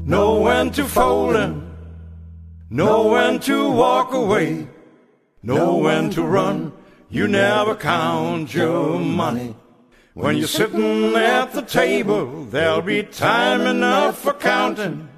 know when to fold 'em, know when to walk away, know when to run. You never count your money. When you're sitting at the table, there'll be time enough for counting.